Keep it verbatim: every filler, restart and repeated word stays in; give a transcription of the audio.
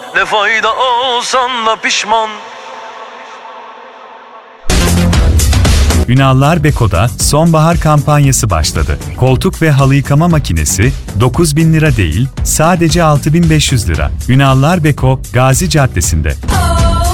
ne fayda olsan da pişman. Ünallar Beko'da sonbahar kampanyası başladı. Koltuk ve halı yıkama makinesi dokuz bin lira değil, sadece altı bin beş yüz lira. Ünallar Beko, Gazi Caddesi'nde.